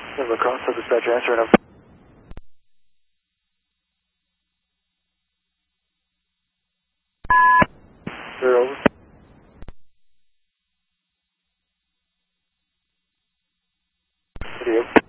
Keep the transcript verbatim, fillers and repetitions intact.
La Crosse, dispatcher answering up. Clear over. Video.